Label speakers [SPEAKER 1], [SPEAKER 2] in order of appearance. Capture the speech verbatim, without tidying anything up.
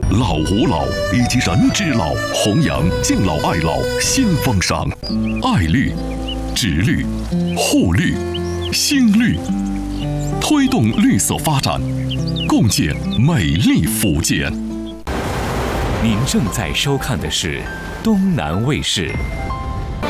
[SPEAKER 1] 老吾老以及人之老，弘扬敬老爱老新风尚。爱绿、植绿、护绿、新绿，推动绿色发展，共建美丽福建。
[SPEAKER 2] 您正在收看的是东南卫视